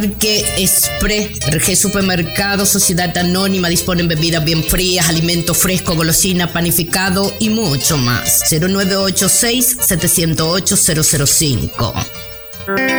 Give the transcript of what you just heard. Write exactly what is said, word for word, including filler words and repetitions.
Que Express, R G Supermercado, Sociedad Anónima, disponen bebidas bien frías, alimentos frescos, golosina, panificado y mucho más. cero nueve ocho seis, siete cero ocho, cero cero cinco.